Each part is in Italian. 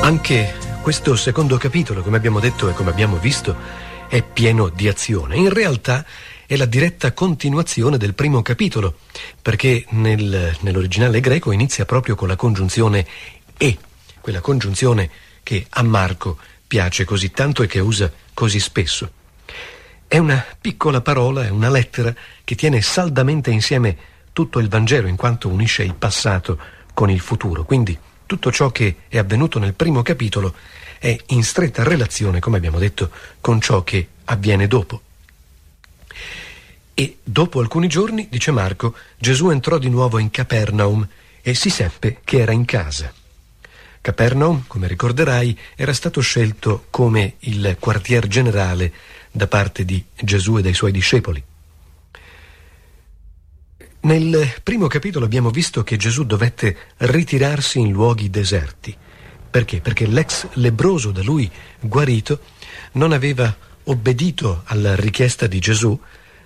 Anche questo secondo capitolo, come abbiamo detto e come abbiamo visto, è pieno di azione. In realtà è la diretta continuazione del primo capitolo, perché nell'originale greco inizia proprio con la congiunzione e, quella congiunzione che a Marco piace così tanto e che usa così spesso. È una piccola parola, è una lettera che tiene saldamente insieme tutto il Vangelo, in quanto unisce il passato con il futuro. Quindi tutto ciò che è avvenuto nel primo capitolo è in stretta relazione, come abbiamo detto, con ciò che avviene dopo. E dopo alcuni giorni, dice Marco, Gesù entrò di nuovo in Capernaum e si seppe che era in casa. Capernaum, come ricorderai, era stato scelto come il quartier generale da parte di Gesù e dei suoi discepoli. Nel primo capitolo abbiamo visto che Gesù dovette ritirarsi in luoghi deserti. Perché? Perché l'ex lebbroso da lui guarito non aveva obbedito alla richiesta di Gesù,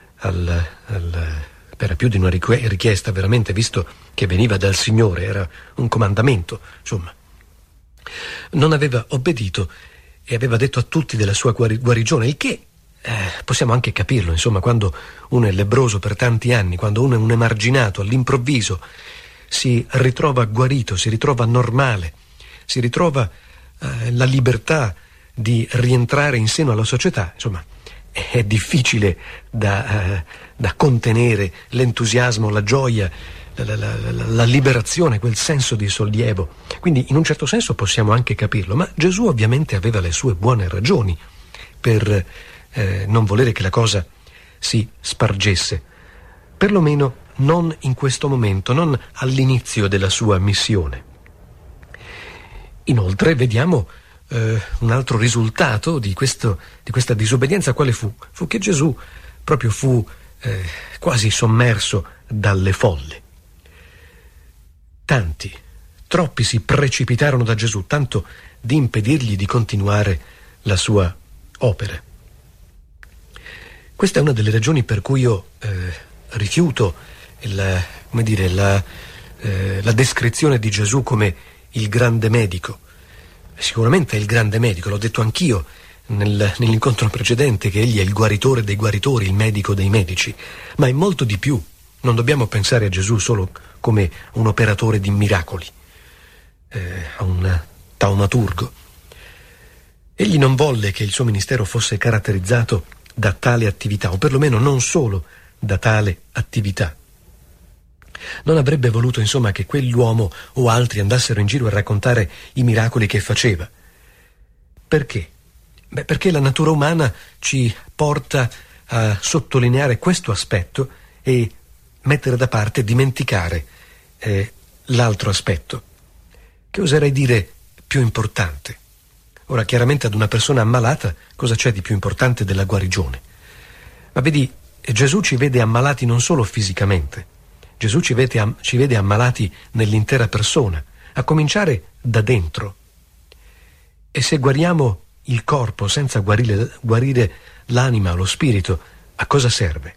per più di una richiesta veramente, visto che veniva dal Signore, era un comandamento, insomma. Non aveva obbedito e aveva detto a tutti della sua guarigione, il che possiamo anche capirlo, insomma, quando uno è lebbroso per tanti anni, quando uno è un emarginato, all'improvviso si ritrova guarito, si ritrova normale, si ritrova la libertà di rientrare in seno alla società, insomma, è difficile da contenere l'entusiasmo, la gioia, la liberazione, quel senso di sollievo. Quindi in un certo senso possiamo anche capirlo, ma Gesù ovviamente aveva le sue buone ragioni per non volere che la cosa si spargesse, perlomeno non in questo momento, non all'inizio della sua missione. Inoltre vediamo un altro risultato di questa disobbedienza. Quale fu? Fu che Gesù proprio fu quasi sommerso dalle folle. Troppi si precipitarono da Gesù, tanto di impedirgli di continuare la sua opera. Questa è una delle ragioni per cui io rifiuto la descrizione di Gesù come il grande medico. Sicuramente è il grande medico, l'ho detto anch'io nell'incontro precedente, che egli è il guaritore dei guaritori, il medico dei medici, ma è molto di più. Non dobbiamo pensare a Gesù solo come un operatore di miracoli, a un taumaturgo. Egli non volle che il suo ministero fosse caratterizzato da tale attività, o perlomeno non solo da tale attività. Non avrebbe voluto, insomma, che quell'uomo o altri andassero in giro a raccontare i miracoli che faceva. Perché? Perché la natura umana ci porta a sottolineare questo aspetto e mettere da parte, dimenticare l'altro aspetto, che oserei dire più importante. Ora, chiaramente ad una persona ammalata cosa c'è di più importante della guarigione? Ma vedi, Gesù ci vede ammalati non solo fisicamente, Gesù ci vede ammalati nell'intera persona, a cominciare da dentro. E se guariamo il corpo senza guarire l'anima, lo spirito, a cosa serve?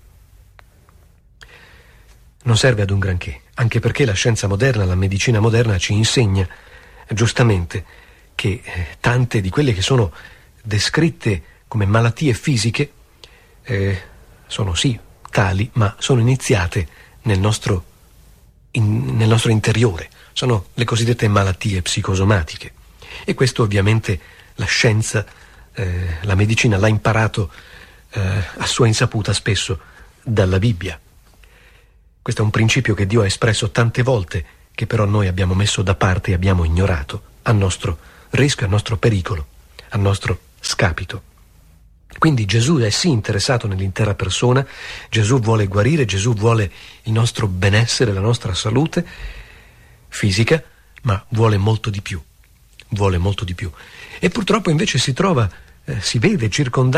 Non serve ad un granché, anche perché la scienza moderna, la medicina moderna ci insegna giustamente che tante di quelle che sono descritte come malattie fisiche sono sì tali, ma sono iniziate nel nostro interiore. Sono le cosiddette malattie psicosomatiche. E questo ovviamente la scienza, la medicina l'ha imparato a sua insaputa spesso dalla Bibbia. Questo è un principio che Dio ha espresso tante volte, che però noi abbiamo messo da parte e abbiamo ignorato, a nostro rischio, a nostro pericolo, a nostro scapito. Quindi Gesù è sì interessato nell'intera persona, Gesù vuole guarire, Gesù vuole il nostro benessere, la nostra salute fisica, ma vuole molto di più. E purtroppo invece si vede circondato